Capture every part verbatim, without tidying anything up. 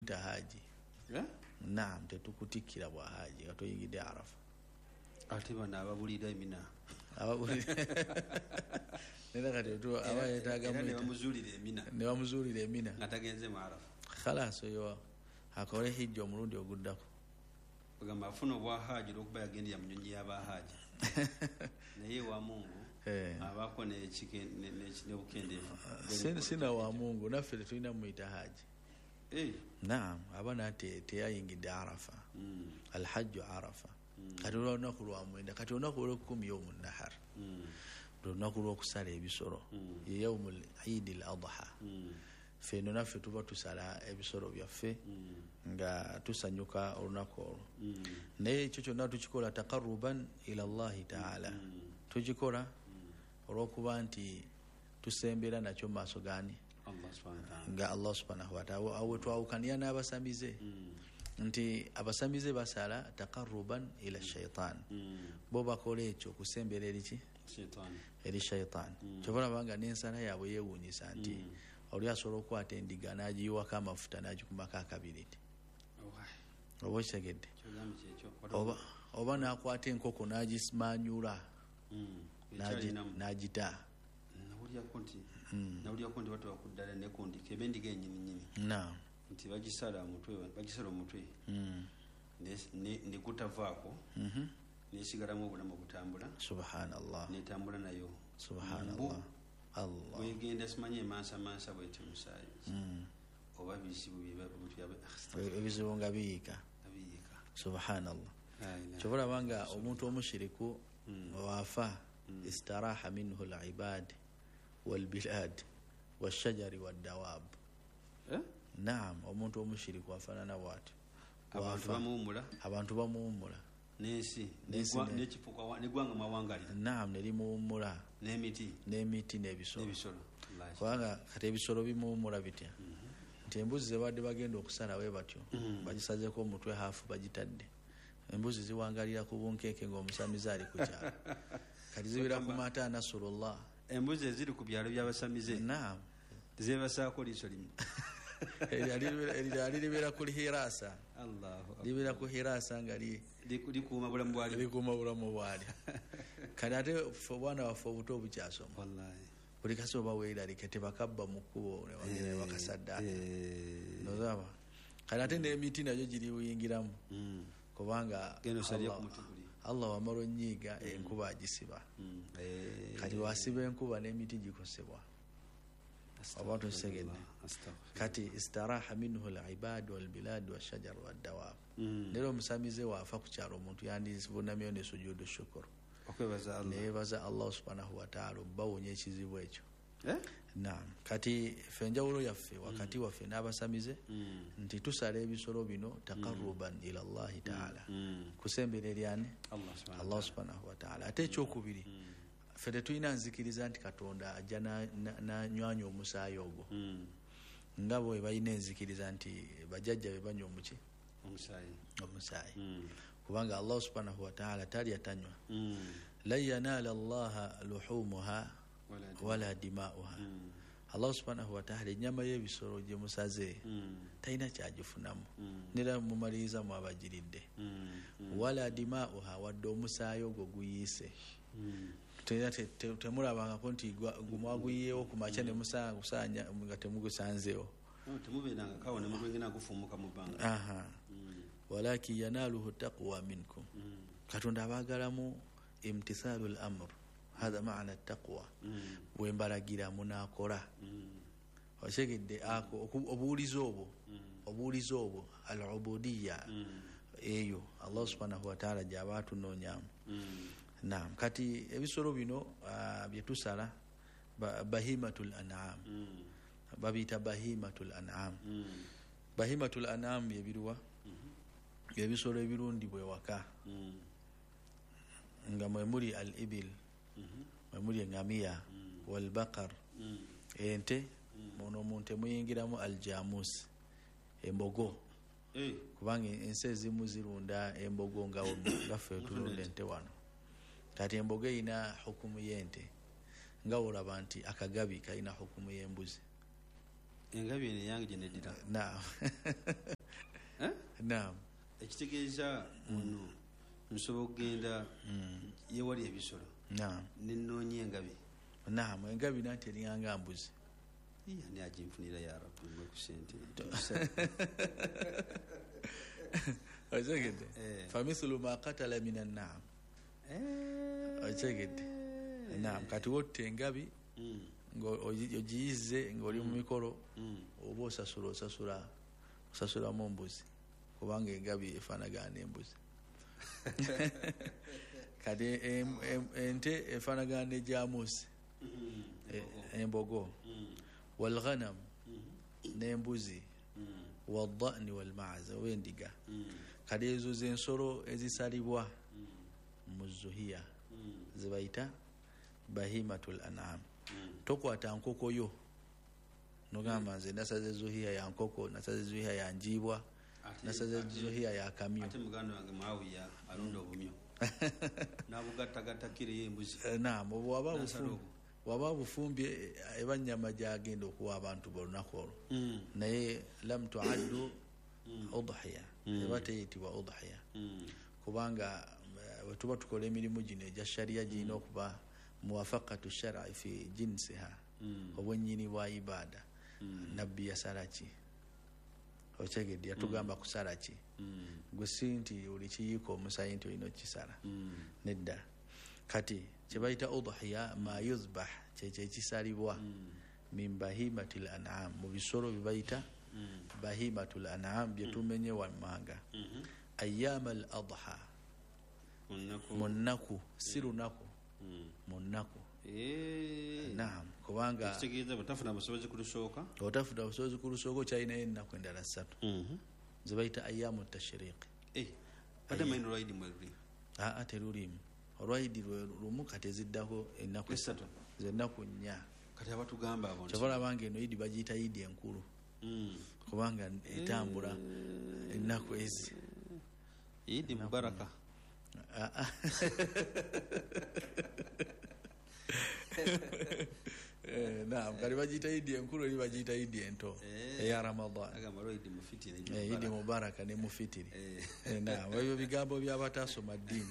kutta haji. Yeah? Naam, tetukutikira bwa haji nga toyingidde Arafa. Ate bana ababulira Emina. Ababulira. Nenda kati tu abayetaaga mu. Ne bamuzulira Emina. Ne bamuzulira Emina. Nga tagenze mu Arafa. Khalas yo akole hijja omulundi oguddako. Bagamba afuna obwa haji okuba yagenda ya munyonyi y'aba haji. Naye wa Mungu eh abako ne chike ne ne bukendevu. Sina sina wa Mungu naffe tulina muita haji. Eh naam abana te teyayingidde Arafa. Mm. Al-hajj Arafa. Mm. Kati olunaku lwa mwenda kati olunaku lw'ekumi yawmu nahar. Mm. Olunaku lw'okusala ebisolo. Mm. Ye yawmul Eid al-Adha. Mm. Feno naffe tuba tusala ebisolo byaffe mm. nga tusanyuka olunaku olwo. Mm. Naye ekyo kyonna tukikola taqarruban ila Allahi ta'ala. Mm. Tukikola olw'okuba nti tusembera nakyo maaso gani Allah subhanahu wa ta'ala. Nga Allah subhanahu wa ta'ala awe twawukaniya n'abasamize Mm. nti abasamize basala taqarruban ila shaitan. Mm. Bo bakola ekyo kusembera eri ki Shaitan. eri shaitan. Mm. Kyobola banga n'ensala yaabwe yeewuunyisa nti mm. oli asobola okukwata endiga n'agiyiwako amafuta n'agikumako akabiriti. Oh, oba okitegeedde kyekyo oba oba n'akwata enkoko n'agismanyula mm. n'agita. Nawulyako nti nawulyako nti watu bakuddala ne kundi kebe ndiga ennyini nnyini. Naam. Nti bagisala omutwe bagisala omutwe. Mm. ne ne kutavaako. Mhm. Nesigalamu obulamu obutambula. Subhanallah. Netambula nayo. Subhanallah. Allah. Wegenda simanye mansa mansa bwete musayi. Mm. Oba bisibu byabe ebizibu nga biyiika. Abiyiika. Subhanallah. Ayina. Kyobola banga omuntu omushiriku Mm. wafa istaraha minhu al-ibad wal-bilad wash-shajari wad-dawab. Eh? Naam, omuntu omushiriku afaanana bw'atyo. Abantu bamuwummula. Abantu bamuwummula. N'ensi n'ekifuka n'eggwanga mwawangalira. Naam, ne limuwummula. N'emiti. N'emiti n'ebisolo. N'ebisolo. Kubanga kati ebisolo bimuwummula bitya. Nti embuzi ze badde bagenda okusala we batyo bagisazeeko omutwe haafu bagitadde. Embuzi ziwangalira ku bunkeeke ng'omusamize ali ku kyalo. Kati zibira ku mata nasulullah. Embuzi eziri ku byalo by'abasamize. Naam. Zebasaako liiso limu. Eryo ku Hirasa. Allahu. Libira ku Hirasa nga likuuma bulamu bwali. Likuuma bulamu bwali. Kati ate ffe obwana waffe obuto obukyasoma. Wallahi. Buli kasi oba weeralike tebakabba mu kkubo ne bagenda ne bakasaddaaka. Nozaba. Kati ate n'emiti nagyo giri buyingiramu. Kubanga Allah wamala onnyiiga enkuba agisiba. Kati wasiba enkuba n'emiti gikosebwa. Oba tosegedde. Kati istaraha minhu al-ibad wal-bilad wash-shajar wad-dawab. Nero omusamize waafa ku kyalo omuntu yandivunamyo ne sujudu shukuru. Okwebaza Allah. Nebaza Allah subhanahu wa ta'ala bawonya ekizibu ekyo. Eh? Naam. Kati fenjawulo yaffe wakati waffe n'abasamize nti tusala ebisolo bino taqarruban ila Allah ta'ala. Kusembera eri ani? Allah subhanahu wa ta'ala. Ate ekyokubiri ffe tetulina nzikiriza nti Katonda ajja n'anywanya omusaayi ogwo. Nga bwe balina enzikiriza nti bajjajja be banywa omuki? Omusaayi. Omusaayi. Kubanga Allah subhanahu wa ta'ala talya tanywa. La yanala Allah luhumuha wala dima'uha. Allah subhanahu wa ta'ala ennyama y'ebisolo gye musaze talina kyagifunamu. Nera mumaliriza mu abagiridde. Wala dima'uha wadde omusaayi ogwo guyiise. Tera temulabangako nti gumwaguyiyeewo ku makya ne musanga kusanya nga temugusanzeewo. Temubeeranga kawo ne mugwengena gufumuka mu bbanga. Aha. Walakin yanaluhu taqwa minkum. Katonda abaagalamu imtithalul amr. Hadha maana taqwa. Wembalagira munakola. Oshegedde ako obuulizo obwo. Obuulizo obwo al-ubudiyya. Eyo Allah subhanahu wa ta'ala gy'abaatu noonyamu. Naam. Kati ebisolo bino bye tusala bahimatul an'am. Babita bahimatul an'am. Bahimatul an'am byebiruwa ebisolo ebirundibwa ewaka nga mwe muli al-ibil mwe muli engamiya wal baqar ente muno munte muyingiramu al-jamus embogo kubanga ensi ezimu zirunda embogo nga gaffe tulunda ente wano. Kati embogo erina hukumu y'ente nga olaba nti akagabi kalina hukumu y'embuzi. Engabi eno yange gye neddira. Naam. naam ekitegeeza ono nsobola okugenda yewali ebisolo naam nenoonya engabi naam engabi nati eringanga mbuzi ani aginfunira ya rabbi mwe ku sente otegedde famithulu ma qatala min annaam otegedde naam kati wotta engabi ogiyize ngaoli mu mikolo oba osasula osasula osasulamu mbuzi kubanga engabi efaanagana n'embuzi kati ente efaanagana n'ejamuusi embogo walghanam n'embuzi waddani walmaaza oba endiga kati ezo zensolo ezisalibwa mu zuhiya zebayita bahimatul an'am tokwata nkoko yo nogamba nze nasaze zuhiya ya nkoko nasaze zuhiya ya njiibwa nasaze zuhiya ya kamyo ate muganda wange maawiya alonda obumyo nabugattagatta kiri embuzi naam obwaba bufumbi waba bufumbye eba nnyama gyagenda okuwa abantu bolunaku olwo naye lam tuaddu udhiya eba teyitibwa udhiya kubanga wetuba tukola emirimu gino egya shariya girina okuba muwafaqatu shari fi jinsiha obwennyini bwa ibaada nabbi yasala ki okyegedde yatugamba kusala ki gwe si nti buli kiyiika omusayi nti olina okukisala nedda kati kyebayita udhiya ma yuzbah kyekyo ekisalibwa min bahimatil an'am mu bisolo byebayita bahimatul an'am byetumenye wammanga ayyama al adha mu nnaku si lunaku mu nnaku naam kubanga otafuna busobozi kulusooka otafuna busobozi kulusooka okyalinayo ennaku endala ssatu zebayita ayyamu tashriqi ate maino lwaidi mweluli aa terulimu olwaidi lumu kati eziddako ennaku esatu zennaku nnya kati abatugamba abo kyabalabanga eno idi bagiyita idi enkulu kubanga etambula ennaku ezi idi mubaraka naam kati bagiyita idi enkulu eri bagiyita idi ento eya ramadan idi mubaraka ne mufitiri naam ebyo bigambo byabatasoma ddiini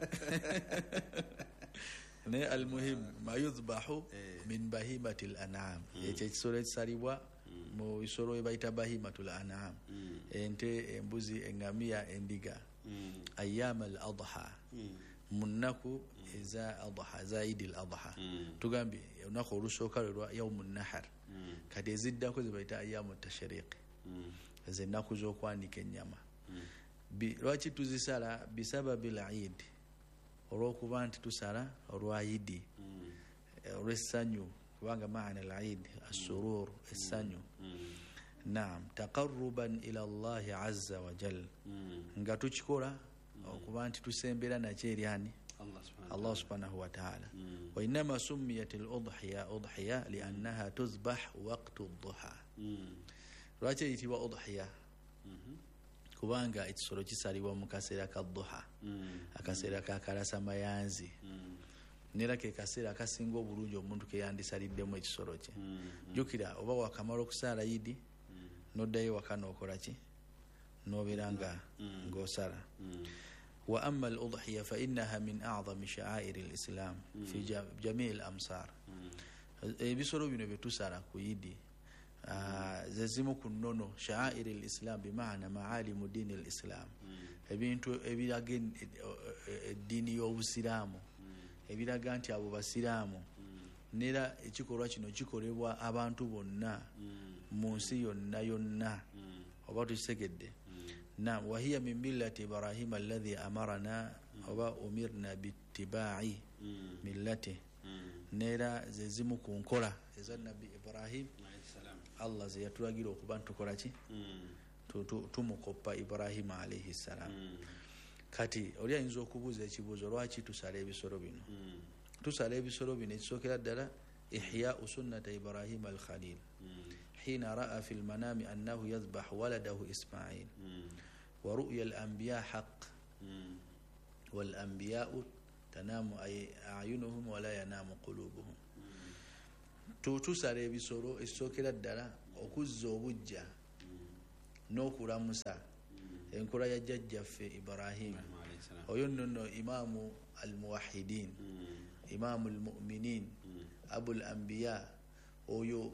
naye almuhim ma yuzbahu min bahimati l an'am ekyo ekisolo ekisalibwa mu bisolo ebayita bahimatul an'am ente embuzi engamiya endiga ayyama al adha mu nnaku eza adha za idi l adha tugambye olunaku olusooka lwe yaumu nahar kati eziddako zebayita ayyamu tashriqi ezennaku z'okwanika ennyama lwaki tuzisala bisababi l eid olwokuba nti tusala olwa idi olw'essanyu kubanga maana al eid assurur essanyu naam taqarruban ila allahi azza wa jal nga tukikola okuba nti tusembera nakyo eri ani allah subhanahu wa ta'ala wa innama summiyat al udhiya udhiya liannaha tuzbah waqtu duha lwaki eyitibwa udhiya kubanga ekisolo kisalibwa mu kaseera ka duha akaseera kakalasa mayanzi nera ke kaseera akasinga obulungi omuntu keyandisaliddemu ekisolo kye jukira oba wakamala okusaala yidi noddayo waka nookola ki nobeera nga ng'osala wa amma al udhiya fa innaha min a'zami sha'airi al islam fi jamii al amsar ebisolo bino byetusala ku yidi zezimu ku nnono sha'airi al islam bimaana maalimu diini al islam ebintu ebiraga eddiini y'obusiraamu ebiraga nti abo basiraamu nera ekikolwa kino kikolebwa abantu bonna mu nsi yonna yonna oba tukitegedde naam wahiya min millati ibrahima alladhi amarana oba umirna bittibaai millati nera zezimu ku nkola eza nabbi ibrahim allah ze yatulagira okuba ntukola ki tumukoppa ibrahima alaihi ssalam kati oli ayinza okubuuza ekibuuzo lwaki tusala ebisolo bino tusala ebisolo bino ekisookera ddala ihyau sunnata ibrahima alkhalil hina ra'a fi lmanami annahu yadhbahu waladahu ismail wa ru'ya alanbiya haq walanbiyau tanamu ayunuhum wala yanamu qulubuhum tusala ebisolo ekisookera ddala okuzza obujja n'okulamusa enkola ya jjajjaffe Ibrahim oyo nno imamu al-muwahhidin imamu al-mu'minin abul anbiya oyo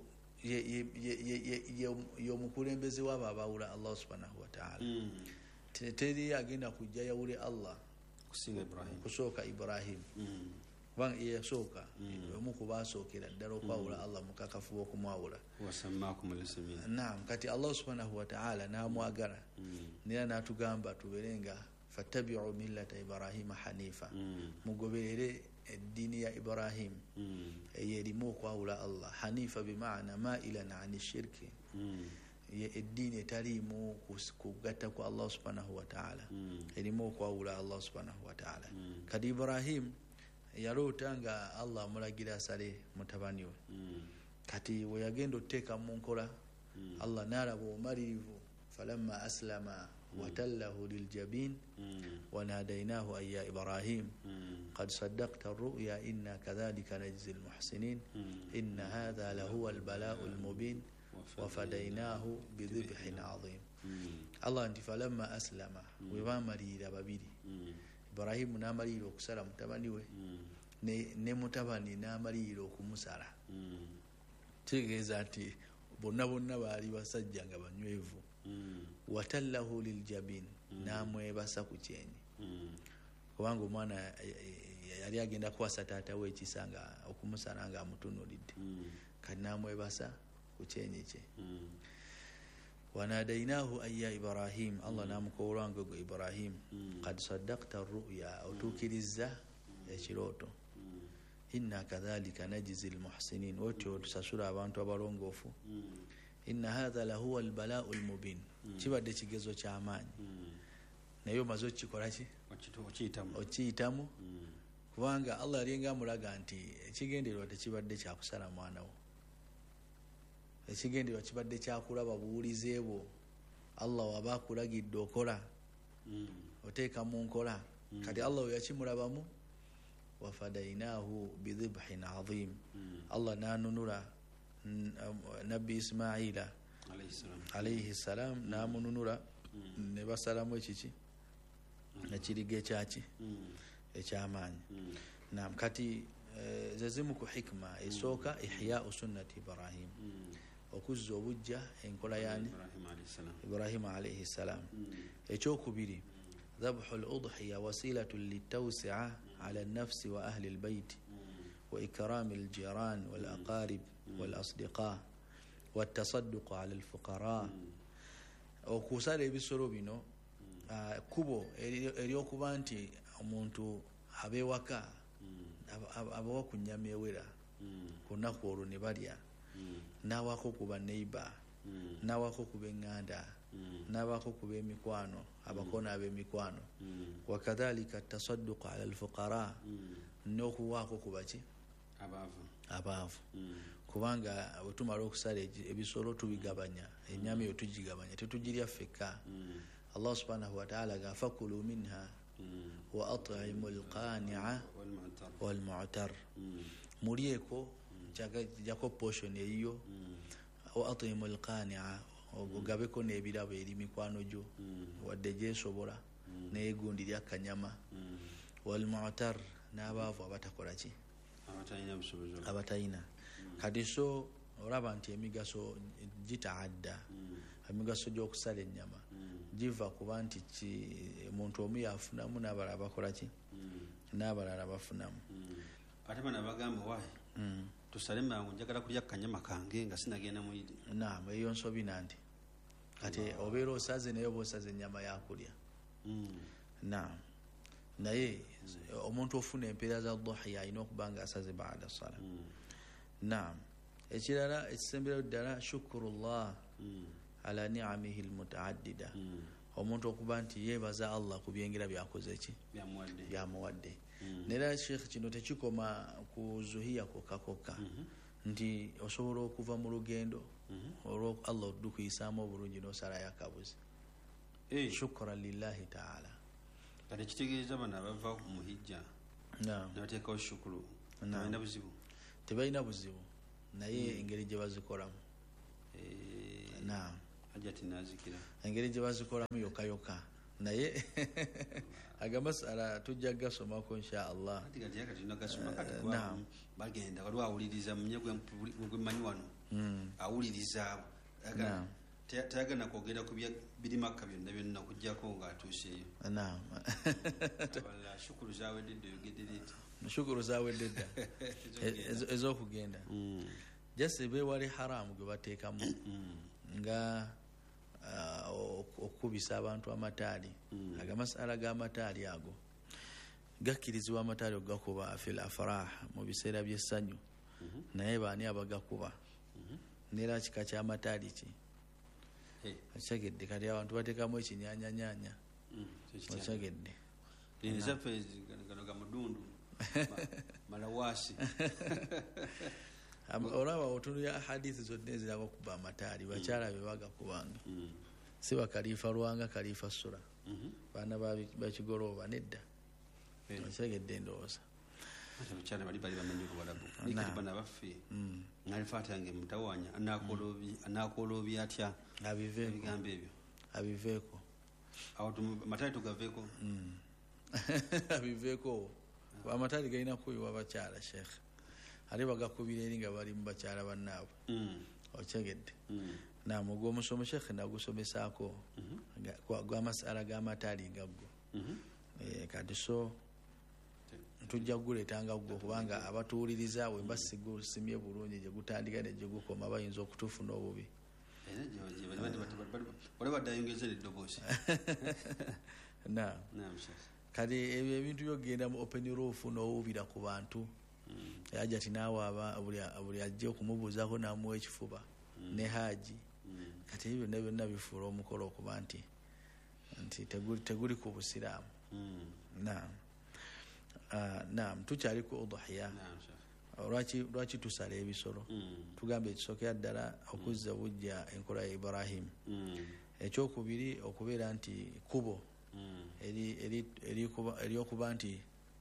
y'omukulembeze w'abo abawula Allah subhanahu wa ta'ala teri agenda kujja yawule Allah kusooka Ibrahim kubanga yasooka omu ku baasookera ddala okwawula Allah mukakafu okumwawula naam kati Allah subhanahu wa ta'ala n'amwagala nera n'atugamba tuberenga fattabi'u millata Ibrahima hanifa mugoberere eddiini ya Ibrahim eyerimu okwawula Allah hanifa bimaana ma'ilan ani shirki eddiini etaliimu kugatta ku Allah subhanahu wa ta'ala erimu okwawula Allah subhanahu wa ta'ala kati Ibrahim yaloota nga Allah amulagira asale mutabani we kati we yagenda otteeka mu nkola Allah n'alaba obumalirivu falamma aslama watallahu liljabin wanadainahu an ya Ibrahim qad saddaqta arru'ya inna kadhalika najzi almuhsinin inna hadha lahuwa albala'u almubin wafadainahu bidhibhin adhim Allah nti falamma aslama we bamalirira babiri Ibrahim n'amalirira okusala mutabani we ne mutabani n'amalirira okumusala kitegeeza nti bonna bonna baali basajja nga banywevu watallahu liljabin n'amwebasa ku kyenyi kubanga omwana yali agenda kuwasa taata we ekisa nga okumusala nga amutunuulidde kati n'amwebasa ku kyenyi kye wanadainahu an ya Ibrahim Allah n'amukowolwa nga gwe Ibrahim qad saddaqta arru'ya otuukiriza ekirooto inna kadhalika najzi almuhsinin otyo tusasula abantu abalongoofu inna hadha lahuwa albala'u almubin kibadde kigezo ky'amaanyi naye omaze okikola ki okiyitamu kubanga Allah yalinga amulaga nti ekigendererwa tekibadde kyakusala mwana wo ekigendererwa kibadde kyakulaba buwulize bwo Allah waba akulagidde okola oteeka mu nkola kati Allah we yakimulabamu wafadainahu bidhibhin adhim Allah nanunula nabbi Ismaila alayhi salam namununula ne basalamu ekiki ekiriga ekyaki ekyamaanyi naam kati zezimu ku hikma esooka ihya'u sunnati Ibrahim okuzza obujja enkola yani Ibrahim alayhi salam ekyokubiri ذبح الأضحية وسيلة للتوسعة على النفس وأهل البيت وإكرام الجيران والأقارب والأصدقاء والتصدق على الفقراء okusala ebisolo bino kubo eryokuba nti omuntu abewaka abawa ku nnyama ewera ku nnaku olwo ne balya n'awako ku baneiba n'awako ku b'eŋŋanda n'abaako ku b'emikwano abakono ab'emikwano wakadhalika tasadduq ala alfuqara n'okuwaako ku baki abaavu kubanga bwe tumala okusala ebisolo tubigabanya ennyama eyo tugigabanya tetugirya ffekka Allah subhanahu wa ta'ala ga fakulu minha wa at'imu alqani'a walmu'tar mulyeko jako portion eyiyo wa at'imu alqani'a ogabeko n'ebirabo eri mikwano gyo wadde gyesobola neyegundirya akanyama walmu'tar n'abaavu abatakola ki abatalina kati so olaba nti emigaso gitaadda emigaso gy'okusala ennyama giva kuba nti omuntu omu yafunamu n'abalala bakola ki n'abalala bafunamu ate bana bagamba waayi tusale mangu njagala kulya kanyama kange nga sinagenda mu idi naam eyo nsobi nanti kati obeera osaze naye oba osaze ennyama yakulya naam naye omuntu ofuna empeera za dhuhiya alina okuba nga asaze baada sala naam ekirala ekisemberayo ddala shukurullah ala ni'amihi almutaaddida omuntu okuba nti yeebaza Allah ku byengera byakoze ki byamuwadde nera sheikh kino tekikoma ku zuhiya kokakokka nti osobola okuva mu lugendo olwo Allah oddukuyisaamu obulungi n'osalayo akabuzi shukran lillahi ta'ala kati kitegeeza bano abava mu hijja nabateekawo shukuru tebalina buzibu tebalina buzibu naye engeri gye bazikolamu naam hajati nazikira engeri gye bazikolamu yokka yokka naye agamasala tujja gasomako insha allah. Bagenda waliwo awuliriza munye gwemanyi wano awuliriza tayagana kwogera ku birimakka byonna byonna okujjako ng'atuuseeyo. Shukuru zawedde dda oyogedde leeta shukuru zawedde dda ez'okugenda jase beewale haramu gwe bateekamu nga okukubisa abantu amataali. Agamasala g'amataali ago gakkirizibwa amataali okugakuba fil afrah mu biseera by'essanyu naye baani abagakuba neera kika ky'amataali ki okyagedde kati abantu bateekamu ekinyanyanyanya okyagedde gano gamudundu malawasi olaba otunulya hadithi zonna ezirabakuba amataali bakyala be bagakubanga si bakalifa lwanga kalifa sura baana bakigolooba nedda okyagedde ndowooza abakyala bali bali bamanyi oluwalabu nikati bana baffe nalifaata yange mutawanya anaakoloobye atya ebigambo ebyo abiveeko awo amataali tugaveeko abiveeko amataali galina kuyiwa bakyala sheekh ate bagakubira eri nga bali mu bakyala bannaabwe okyegedde naam ogw'omusomo sheekh nagusomesaako gwamasala g'amataali gaggo kati so tujja kuguleetanga gwo kubanga abatuwuliriza we mbasigusimye bulungi gye gutandika ne gye gukoma bayinza okutufuna obubi. Kati ebyo ebintu byogenda mu open roof n'owubira ku bantu ajja tinaawe buli ajja okumubuuzaako n'amuwa ekifuba ne haaji kati ebyo byonna byonna bifuula omukolo okuba nti nti teguli ku busiraamu. naam naam tukyali ku udhiya. lwaki lwaki tusala ebisolo tugamba ekisookera ddala okuzza bujja enkola ya Ibrahim. Ekyokubiri okubeera nti kubo eryokuba nti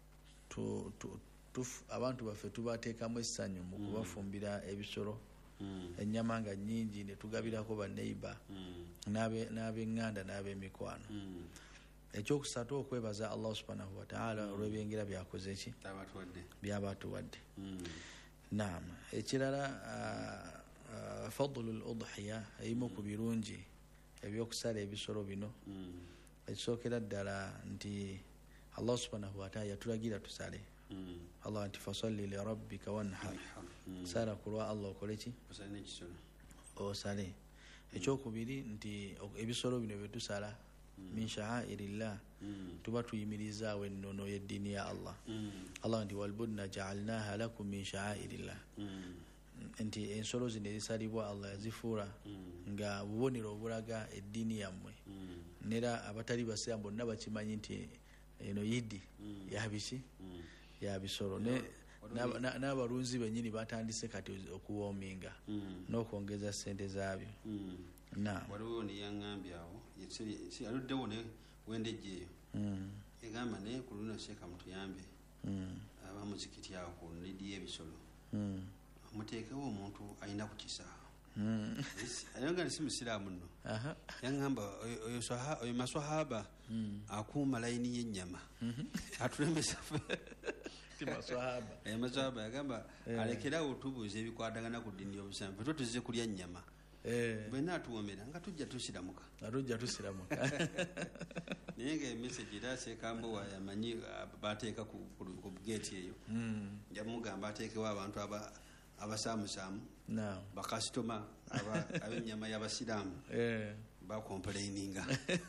abantu baffe tubateekamu essanyu mu kubafumbira ebisolo ennyama nga nnyingi ne tugabirako baneiba n'ab'eŋŋanda n'ab'emikwano. Ekyokusatu okwebaza Allah subhanahu wa ta'ala olw'ebyengera byakoze ki byabatuwadde. naam ekirala fadlul udhiya eyimu ku birungi ebyokusala ebisolo bino ekisookera ddala nti Allah subhanahu wa ta'ala yatulagira tusale. Allah nti fasalli li rabbika wanhar sala kulwa Allah okole ki osale. Ekyokubiri nti ebisolo bino byetusala min sha'airillah tuba tuyimirizaawo ennono y'eddiini ya Allah. Allah nti walbudna ja'alnaha lakum min sha'airillah nti ensolo zino ezisalibwa Allah yazifuula nga bubonero obulaga eddiini yammwe nera abatali basiraamu bonna bakimanyi nti eno yiddi yabiki yabisolo n'abalunzi bennyini batandise kati okuwoominga n'okwongeza sente zaabyo. waliwo neyaŋŋambye awo aluddewo ne wendejja eyo egamba naye ku luno seeka mutuyambe abamuzikiti awo ku nidi y'ebisolo muteekewo omuntu alina ku kisaawo ayonga nesi musiraamu nno yaŋŋamba oyo maswahaba akuuma layini y'ennyama atulemesa maswahaba yagamba alekerawo tubuuza ebikwatagana ku ddiini y'obusilamu fe tutuze kulya nnyama bwena atuwomera nga tujja tusiramuka tujja tusiramuka naye nga emesagi era sekambowa yamanyi bateeka ku geeti eyo yamugamba ateekewo abantu abasaamusaamu bakasitoma ab'ennyama y'abasiraamu bakomplaininga.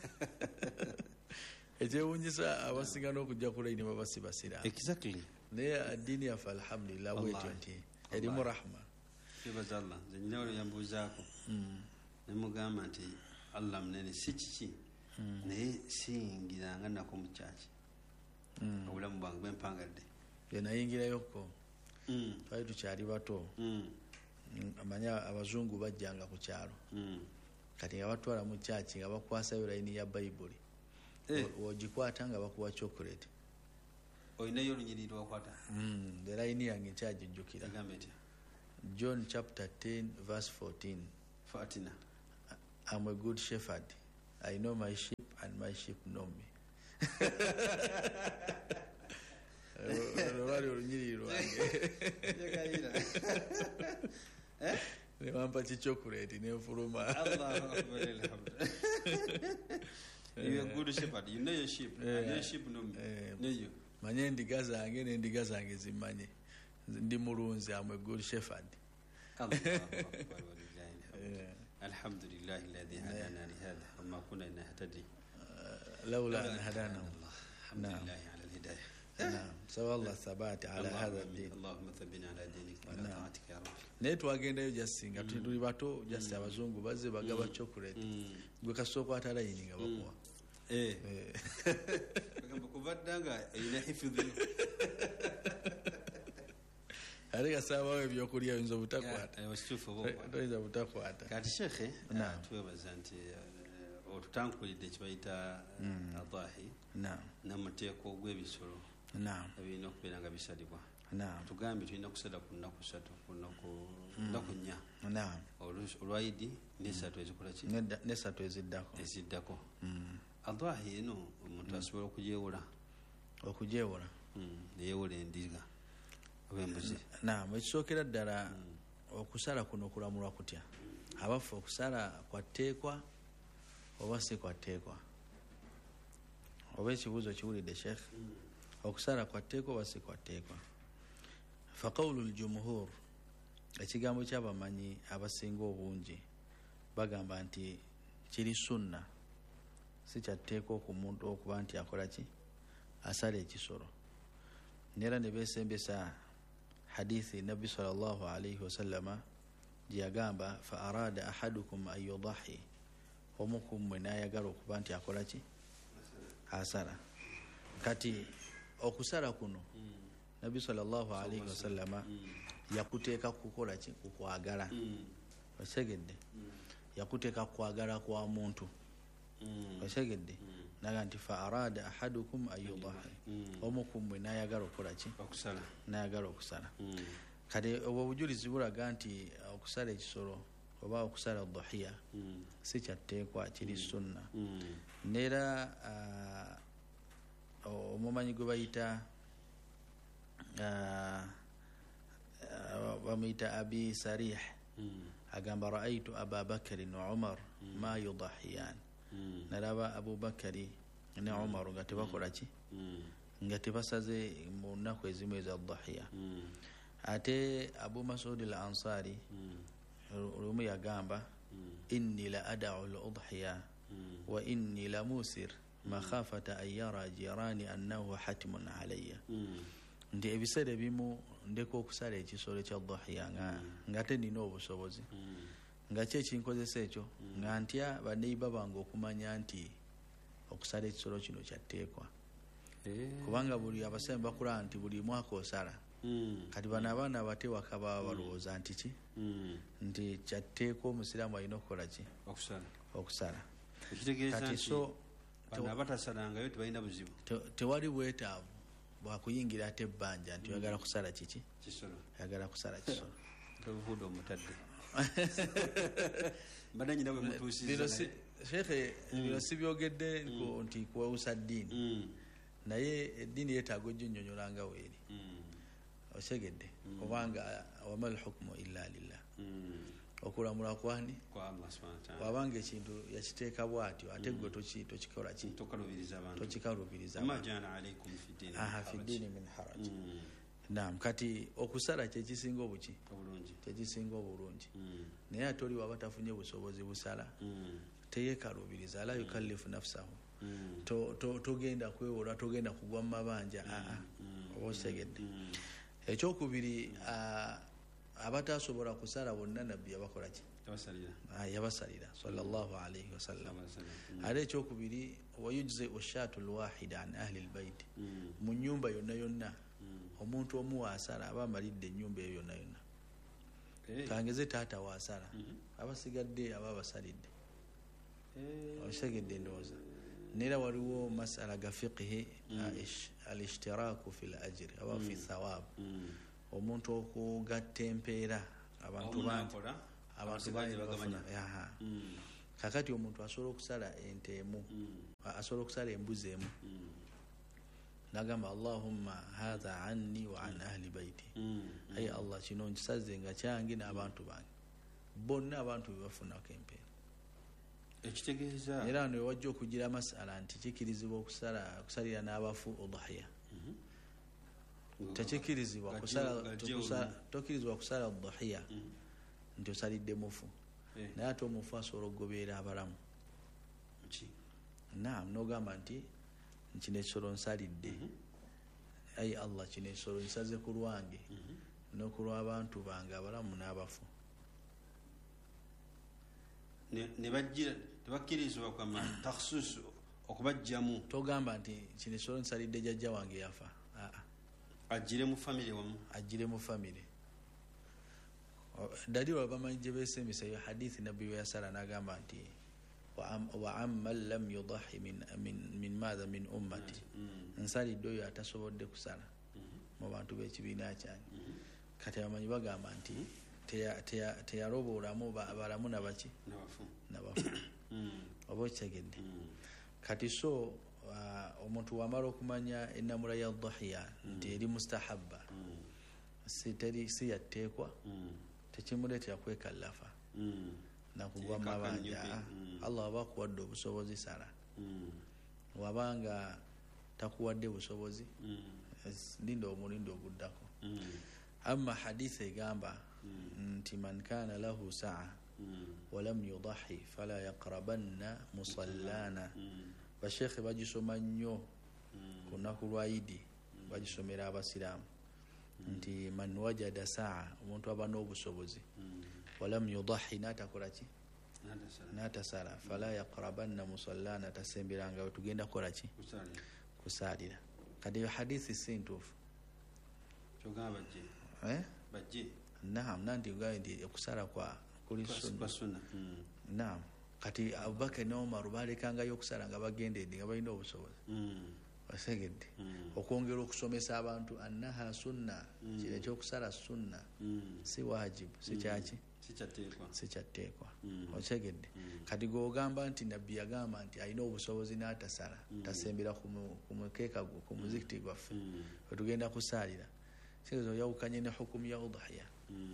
ekyewunyisa abasinga n'okujja ku layini babasi basiraamu exactly naye addiini yaffe alhamdulillah bwetyo nti erimu rahma. twebaza Allah nze nyina olwo yambuuzaako nemugamba nti Allah munene si kiki naye siyingiranga nako mu kyaki obulamu bwange bwempangadde byenayingirayokko twali tukyali bato amanya abazungu bajjanga ku kyalo kati nga batwala mu kyaki nga bakwasayo layini ya bayibuli wogikwata nga bakuwa chocolate olinayo olunyiriri lwakwata the layini yange nkyagijjukira John chapter ten verse fourteen. Fatina. I'm a good shepherd. I know my sheep and my sheep know me. Lwali olunyiriri lwange ne wampa ki chocolate ne nfuluma. You're a good shepherd. You know your sheep. Yeah. And your sheep know me. Yeah. Know you. Manye endiga zange n'endiga zange zimanye. Ndi mulunzi. I'm a good shepherd. Alhamdulillah alladhi hadana li hadha wa ma kunna nahtadi lawla an hadana Allah. Alhamdulillah ala al-hidayah. نعم سوى الله الثبات على هذا الدين. اللهم ثبتنا على دينك وعلى طاعتك يا رب. netwagendayo jasinga tuli bato just abazungu bazze bagaba chocolate gwe kasoko atalaini nga bakuwa eh bagamba kubaddanga ina hifadhi alika sabawe byokulya yinzo butakwata ayositufu bokwa ndoiza butakwata kati shekhe twebaza nti otutankulidde kibayita adahi n'amateeko gw'ebisolo ebirina okubeera nga bisalibwa tugambye tulina kusala ku nnaku ssatu ku nnaku nnya olwayidi n'esatu ezikola ki n'esatu eziddako eziddako adahi eno omuntu asobola okugyewula okugyewula neyewula endiga oba embuzi naam ekisookera ddala okusala kuno kulamulwa kutya abaffe okusala kwatteekwa oba si kwatteekwa oba ekibuuzo kiwulidde sheekh okusala kwatteekwa oba si kwatteekwa faqawlu ljumhur ekigambo ky'abamanyi abasinga obungi bagamba nti kiri sunna si kyatteekwa ku muntu okuba nti akola ki asala ekisolo neera ne beesembesa hadithi nabbi sallallahu alaihi wasallama gye yagamba fa arada ahadukum an yudahi omu ku mmwe n'ayagala okuba nti akola ki asala kati okusala kuno nabbi sallallahu alaihi wasallama yakuteeka kukola ki kukwagala osegedde yakuteeka kwagala kwa muntu osegedde naga nti fa arada ahadukum an yudahi omu ku mmwe n'ayagala okukola ki n'ayagala okusala kati obwo obujulizi bulaga nti okusala ekisolo oba okusala dhahiya si kyatteekwa kiri sunna neera omumanyi gwe bayita bamuyita abi sarih agamba raaitu aba bakari wa umar ma yudahiyan naraba abubakari ne umar nga tebakola ki nga tebasaze mu nnaku ezimu eza dhahiya ate abu masudi al ansari olumu yagamba inni la ada'u al-udhiya wa inni la musir makhafata an yara jirani annahu hatimun alayya ndi ebiseera bimu ndeka okusala ekisolo kya dhahiya nga ngate nina obusobozi nga kye kinkozesa ekyo nga ntya baneiba bange okumanya nti okusala ekisolo kino kyatteekwa kubanga buli abasembe bakula nti buli mwaka osala kati bano abaana abatewaka baba balowooza nti ki nti kyatteekwa omusiraamu alina okukola ki okusala kati so abatasalangayo tebalina buzibu tewali bwetaavu bwakuyingira ate ebbanja nti oyagala kusala kiki oyagala kusala kisolo tobuvuuda omutadde mbadde nyina bwe mutuusiza sheekhe bino sibyogedde nti kuwewusa ddiini naye eddiini yeetaaga ojjonyonyola nga weeri osegedde kubanga wamal hukmu illa lillah okulamula kwani wabanga ekintu yakiteeka bwatyo ate gwe tokikola ki tokikalubiriza fi ddiini min haraj naam kati okusala kyekisinga obuki kyekisinga obulungi naye ate oli waba tafunye busobozi busala teyekalubiriza la yukallifu nafsahu togenda kwewola togenda kugwa mu mabanja oba osegedde ekyokubiri abatasobola kusala bonna nabbi yabakola ki yabasalira sallallahu alaihi wasallam ate ekyokubiri wayujzi ushatu lwahida an ahli lbaiti mu nyumba yonna yonna omuntu omu waasala aba amalidde ennyumba eyo yonna yonna kangeze taata waasala abasigadde aba basalidde osegedde ndowooza neera waliwo masala ga fiqhi al-ishtiraaku fi al-ajri aba fi thawab omuntu okugatta empeera abantu bangi abantu bangi bafuna kakati omuntu asobola okusala ente emu asobola okusala embuzi emu nagamba allahumma hadha anni wa an ahli baiti ayi allah kino nkisaze nga kyange n'abantu bange bonna abantu bebafunako empeera ekitegeeza era ne wajja okugira masala nti kikirizibwa okusala okusalira n'abafu udhiya tekikirizibwa kusala tokirizibwa kusala udhiya nti osalidde mufu naye ate omufu asobola okugoberera abalamu naam nogamba nti kino ekisolo nsalidde ayi allah kino ekisolo nsaze ku lwange n'okulw'abantu bange abalamu n'abafu tebakkirizibwa kwama takhsus okubajjamu togamba nti kino ekisolo nsalidde jjajja wange yafa ajjire mu famire wamu ajjire mu famire dalili bamanyi gye beesemesa yo hadithi nabbi we yasala n'agamba nti wa amman lam yudahi min, min, min madha min ummati nsalidde oyo atasobodde kusala mu bantu b'ekibiina kyange kati abamanyi bagamba nti teyaloboolamu balamu nabaki nabafu oba okitegedde kati so omuntu wamala okumanya enamula ya dhahiya nti eri mustahabba si yatteekwa tekimuleetera kwekallafa nakugwa mabanja allah waba akuwadde obusobozi sala wabanga takuwadde busobozi linda omulindo oguddako amma hadisi egamba nti man kana lahu saa walam yudahi fala yaqrabanna musallana bashekhe bagisoma nnyo ku lunaku lwa idi bagisomera abasiraamu nti man wajada saa omuntu aba n'obusobozi walam yudahi natakolaki natasala fala yaqrabanna musallana tasemberanga wetugenda kukolaki kusalira kati hadithi si ntuufu bajje naam nanti ugaidi okusala kwa kuli sunna naam kati Abubakar ne Umar balekangayo okusala nga bagendedde nga balina obusobozi basegedde okwongera okusomesa abantu annaha sunna kile ekyokusala sunna si wajibu si kyaki si kyatteekwa okegedde kati gogamba nti nabbi yagamba nti alina obusobozi n'atasala tasembera ku mukeeka gwo ku muzikiti gwaffe wetugenda kusaalira sigezo yawukanye ne hukumu ya udhiya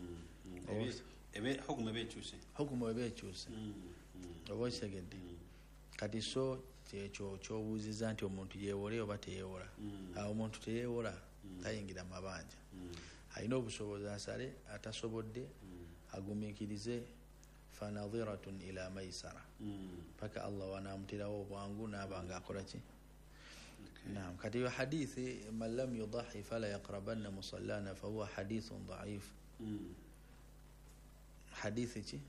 hukumu eba ekyuse oba okegedde kati so kyekyo kyobuuziza nti omuntu yeewole oba teyeewola awo omuntu teyeewola tayingira mabanja alina obusobozi asale atasobodde agumiikirize fanadhiratun ila maisara paka allah wanamutirawo obwangu nabanga akolaki naam kati yo hadithi man lam yudahi fala yaqrabanna musallana fahuwa hadithun dhaif hadithi ki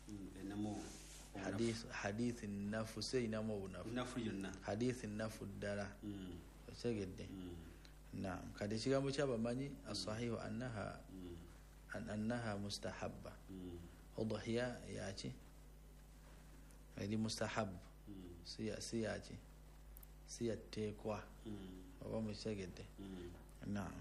hadith hadithi nafuse inamu obunafu hadithi nafu ddala okegedde naam kati ekigambo kyabamanyi asahihu annaha annaha mustahabba udhiya yaki eri mustahab si yaki si yatteekwa oba mukigedde naam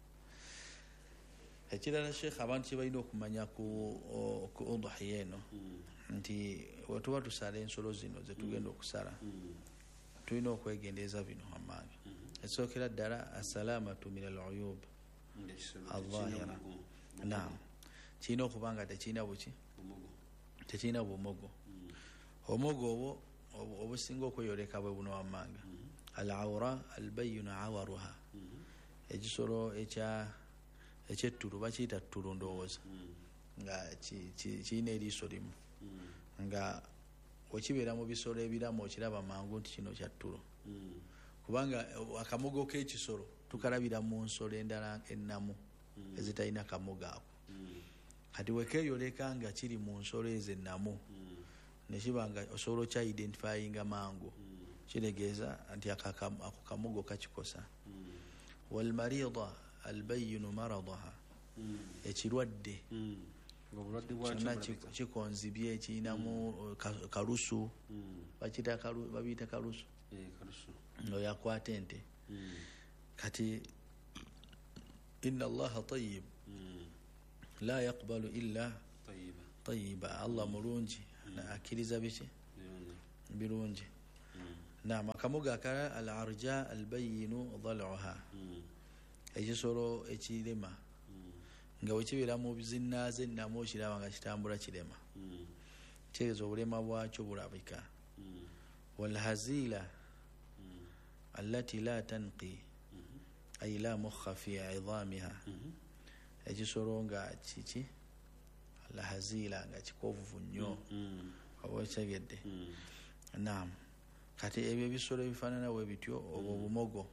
ekirala sheekh abantu kyebalina okumanya ku udhiya eno nti wetuba tusala ensolo zino zetugenda okusala tulina okwegendeeza bino amange ekisookera ddala assalamatu min al uyub alzahira naam kirina okuba nga tekirina buki tekirina bumogo omogo obwo obusinga okweyoleka bwe buno wammanga al awra al bayinu awaruha ekisolo ekyettulu bakiyita ttulu ndowooza nga kirina eriiso limu nga wekibeera mu bisolo ebiramu okiraba mangu nti kino kya ttulu kubanga akamogo k'ekisolo tukalabira mu nsolo endala ennamu ezitalina kamogo ako kati wekeyoleka nga kiri mu nsolo ezo ennamu nekiba nga osobola okya identifyinga mangu kiregeeza nti ako kamogo kakikosa walmarida albayinu maradaha ekirwadde kyonna kikonzibye kirinamu kalusu babiyita kalusu oyo akwata ente kati inna allaha tayyib la yaqbalu illa tayyiba allah mulungi akkiriza biki birungi. Naam, akamogo akala al arja al bayinu dhal'uha, ekisolo ekirema nga wekibeera mu bizinaaze namu okiraba nga kitambula kirema, kitegeeza obulema bwakyo bulabika. Wal hazila allati la tanqi ay la mukha fi idhamiha, ekisolo nga kiki la hazila nga kikovuvu nnyo, oba okitegedde. Naam, kati ebyo ebisolo ebifaanana bwe bityo obwo obumogo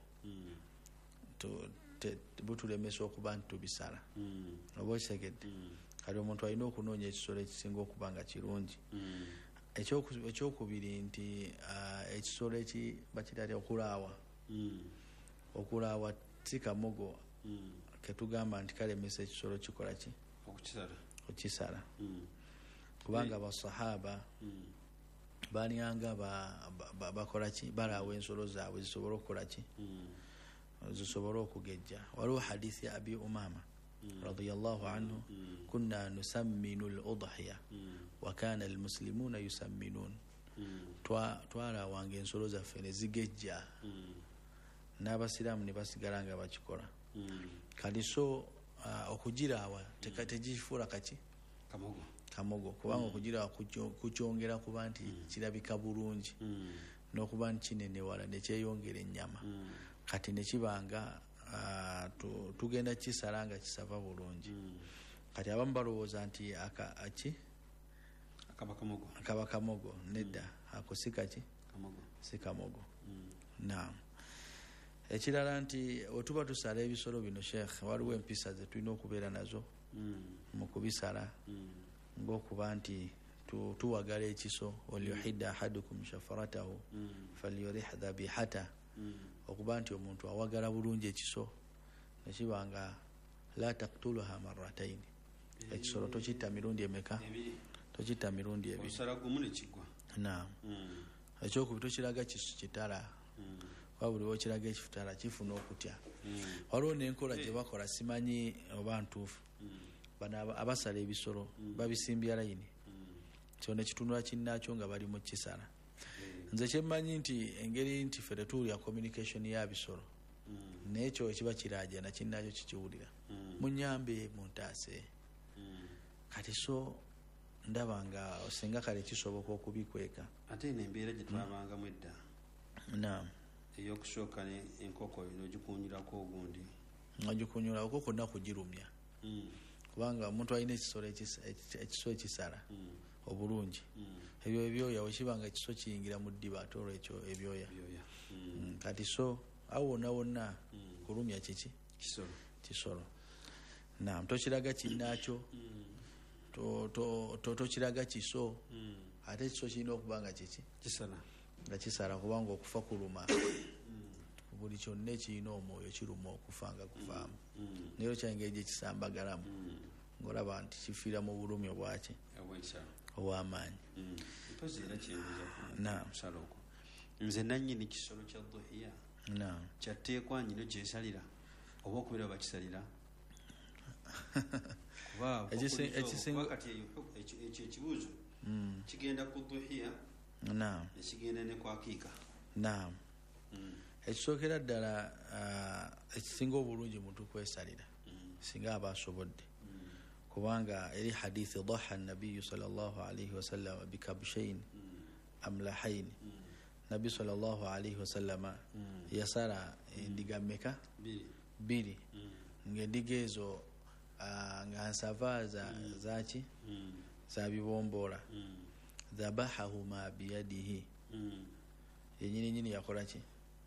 butulemesa okuba nti tubisala, oba okitegedde. Kati omuntu alina okunoonya ekisolo ekisinga okuba nga kirungi. Ekyokubiri nti ekisolo eki bakitatya okulaawa, okulaawa si kamogo ketugamba nti kalemesa ekisolo kikola ki okisala, kubanga basahaba banyanga bakola ki balaawa ensolo zaabwe zisobole okukola ki zisobole okugejja. Waliwo hadithi ya Abi Umama radiyallahu anhu, kunna nusamminu al-udhiya wa kana al-muslimuna yusamminun, twalaawanga ensolo zaffe ne zigejja, n'abasiraamu ne basigala nga bakikola. Kati so okugiraawa tegifuula kaki kamogo kamogo, kubanga okugiraawa kukyongera kuba nti kirabika bulungi, n'okuba nti kinenewala ne kyeyongera ennyama. Kati ne kibanga tugenda kisala nga kisava bulungi. Kati abamu balowooza nti aki akaba kamogo, nedda, ako si kaki si kamogo. Naam, ekirala nti otuba tusala ebisolo bino Sheikh, waliwo empisa ze tulina okubeera nazo mu kubisala, ng'okuba nti tuwagala ekiso, walyuhidda ahadukum shafaratahu falyurih dhabihata, okuba nti omuntu awagala bulungi ekiso nekibanga la taqtuluha marrataini, ekisolo tokitta mirundi emeka, tokitta mirundi ebiri. Naam, ekyokubiri tokiraga kitala, wabuli wokiraga ekitala kifuna okutya. Waliwo n'enkola gye bakola, simanyi oba ntuufu, bano abasala ebisolo babisimbya layini, kyo ne kitunula kinnakyo nga bali mu kisala. Nze kyemmanyi nti engeri nti ffe tetuwulira communication ya bisolo, n'ekyo ekiba kiraaja na kinnakyo kikiwulira, munyambe muntaase. Kati so ndaba nga osenga kale kisoboka okubikweka. Ate n'embeera gye twabangamu edda, naam, ey'okusooka enkoko n'ogikunyirako ogundi, ogikunyula okwo kwonna kugirumya, kubanga omuntu alina ekisolo ekiso ekisala obulungi, ebyo ebyoya wekibanga ekiso kiyingira mu ddiba, ate olwekyo ebyoya. Kati so awo wonna wonna kulumya kiki kisolo. Naam, tokiraga kinnakyo, tokiraga kiso, ate ekiso kirina okuba nga kiki nga kisala, kubanga okufa kuluma. Buli kyonna ekirina omwoyo kiruma okufa nga kuvaamu, naye okyangeri gye kisambagalamu ng'olaba nti kifiira mu bulumi obwaki obw'amaanyi. Nze nannyini kisolo kya dhuhiya kyatteekwa nyino gyesalira oba okubeera bakisalira, kati ekyo ekibuuzo kigenda ku dhuhiya nekigenda ne ku akiika. Naam, ekisookera ddala ekisinga obulungi muntu kwesalira singa aba asobodde, kubanga eri hadithi dhaha nabiyu sallallahu alaihi wasallam bikabshain amlahain, nabbi sallallahu alaihi wasallam yasala endiga mmeka bbiri, ng'endiga ezo nga nsava zaki za bibomboola, dhabahahuma biyadihi, yenyini nyini yakola ki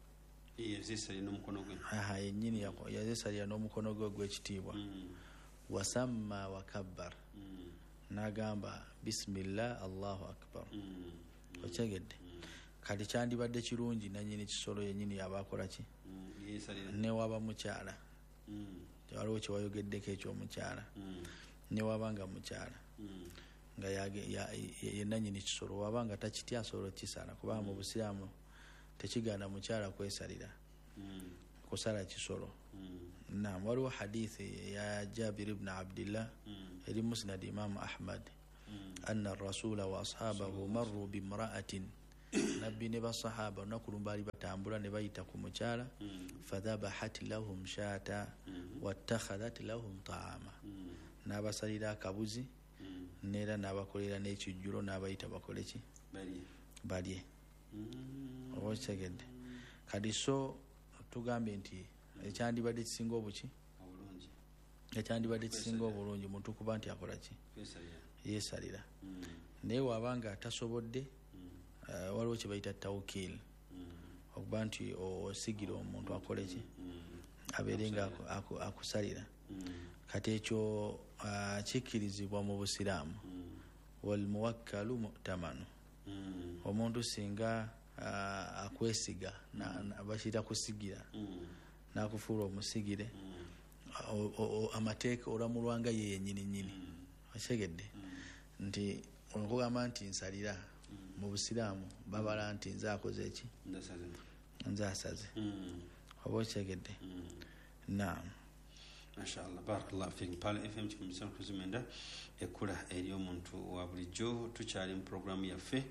yenyini yazesalira n'omukono gwe gw'ekitiibwa. Wasamma wakabbar, n'agamba bismillah allahu akbar, okyegedde. Kati kyandibadde kirungi nanyini kisolo yenyini yabakola ki newaba mukyala, waliwo kyewayogeddeko ekyomukyala, newabanga mukyala nga yenanyini kisolo wabanga takitya asobola okukisala, kubanga mu busiraamu tekigaana mukyala kwesalira kusala kisolo. Naam, waliwo hadithi ya Jabir ibn Abdillah eri musnad Imam Ahmad, anna rasula wa ashabahu marru bimra'atin nabbi ne basahaba olunaku lumu baali batambula ne bayita ku mukyala fadhabahat lahum shaata wattakhadhat lahum taama n'abasalira akabuzi neera n'abakolera n'ekijjulo n'abayita bakole ki balye oba kitegedde kati so tugambye nti ekyandibadde kisinga obuki ekyandibadde kisinga obulungi muntu kuba nti akola ki yeesalira naye waabanga atasobodde waliwo kye bayita tawkiil okuba nti osigira omuntu akole ki abeere nga akusalira kati ekyo kikkirizibwa mu busiraamu walmuwakkalu mu'tamanu omuntu singa akwesiga bakiyita kusigira nakufuula omusigire amateeka olamulwanga ye yenyini nyini okitegedde nti okugamba nti nsalira mu busiraamu babala nti nze akoze eki nze asaze oba okitegedde naam mashallah barakallahu fiikum pala fm kikumisa kuzimenda ekula eri omuntu wa bulijjo tukyali mu programu yaffe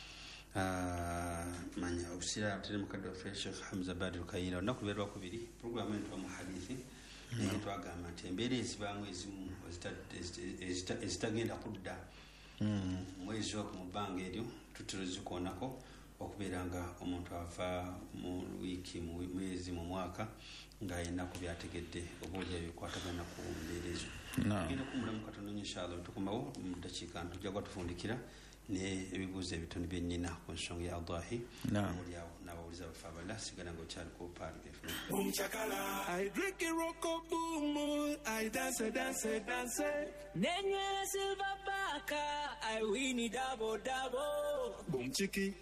manya obusira tere mukadde waffe Sheikh Hamza Badru Kayira olunaku lwe lwakubiri programu entwa mu hadithi naye twagamba nti embeera ezibaamu ezimu ezitagenda kudda mwezi oku mu bbanga eryo tutera zikoonako okubeera nga omuntu ava mu wiiki mu mwezi mu mwaka ng'ayina ku byategedde obaolya bikwatagana ku mbeera ezo genda kumulamu katono inshallah tukomawo mu dakiika ntujja kuba tufundikira ne ebibuuzo ebitono byennyina ku nsonga ya Allahi oliawo n'abawuliza bafe abala sigala ng'okyali ku paali Umchakala, I drink a rocko boom, I dance, dance, dance. Nenye silver baka, I win it double double. Boom chiki.